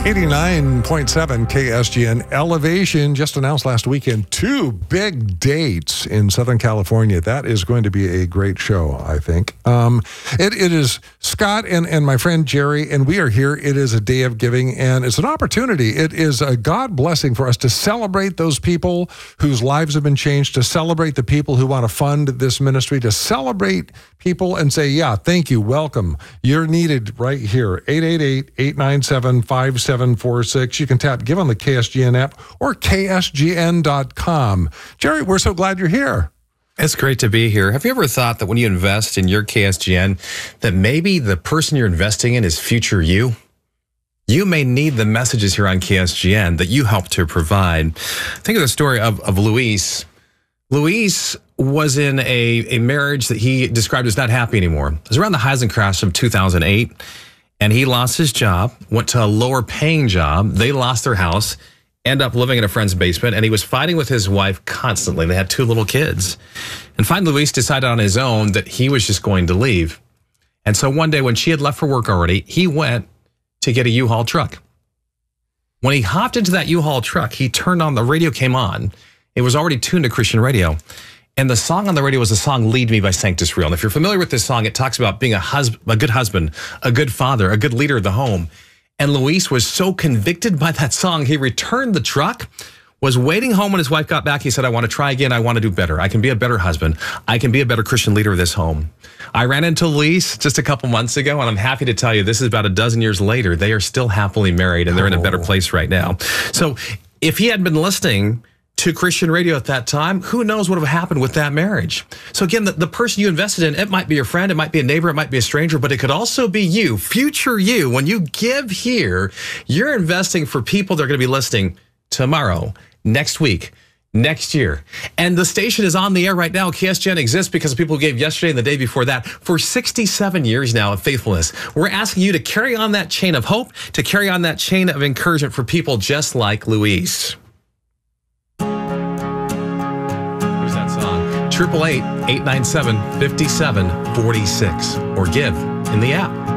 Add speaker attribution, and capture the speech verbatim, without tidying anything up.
Speaker 1: eighty-nine point seven K S G N. Elevation just announced last weekend two big dates in Southern California. That is going to be a great show, I think. Um, it, it is Scott and, and my friend Jerry, and we are here. It is a day of giving, and it's an opportunity. It is a God blessing for us to celebrate those people whose lives have been changed, to celebrate the people who want to fund this ministry, to celebrate people and say, yeah, thank you, welcome. You're needed right here. eight eight eight, eight nine seven, five seven four six. You can tap Give on the K S G N app or K S G N dot com. Jerry, we're so glad you're here.
Speaker 2: It's great to be here. Have you ever thought that when you invest in your K S G N, that maybe the person you're investing in is future you? You may need the messages here on K S G N that you help to provide. Think of the story of, of Luis. Luis was in a, a marriage that he described as not happy anymore. It was around the housing crash of two thousand eight, and he lost his job, went to a lower paying job. They lost their house, ended up living in a friend's basement, and he was fighting with his wife constantly. They had two little kids. And finally, Luis decided on his own that he was just going to leave. And so one day when she had left for work already, he went to get a U-Haul truck. When he hopped into that U-Haul truck, he turned on, the radio came on. It was already tuned to Christian radio. And the song on the radio was the song Lead Me by Sanctus Real. And if you're familiar with this song, it talks about being a husband, a good husband, a good father, a good leader of the home. And Luis was so convicted by that song, he returned the truck, was waiting home when his wife got back. He said, I want to try again. I want to do better. I can be a better husband. I can be a better Christian leader of this home. I ran into Luis just a couple months ago, and I'm happy to tell you this is about a dozen years later. They are still happily married, and they're in a better place right now. So if he had been listening to Christian radio at that time, who knows what would have happened with that marriage. So again, the, the person you invested in, it might be your friend, it might be a neighbor, it might be a stranger, but it could also be you, future you. When you give here, you're investing for people that are going to be listening tomorrow, next week, next year. And the station is on the air right now. K S G N exists because of people who gave yesterday and the day before that for sixty-seven years now of faithfulness. We're asking you to carry on that chain of hope, to carry on that chain of encouragement for people just like Luis. Triple eight, eight nine seven, five seven four six or give in the app.